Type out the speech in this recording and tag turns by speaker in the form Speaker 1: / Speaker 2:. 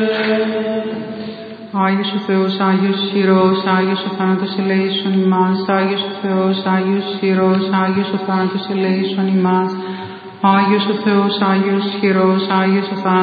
Speaker 1: Άγιος ο Θεός, Άγιος ισχυρός, Άγιος ο θάνατος ελέησον ημάς. Άγιος ο Θεός, Άγιος ισχυρός, Άγιος ο θάνατος ελέησον ημάς. Άγιος ο Θεός, Άγιος ισχυρός, Άγιος ο θάνατος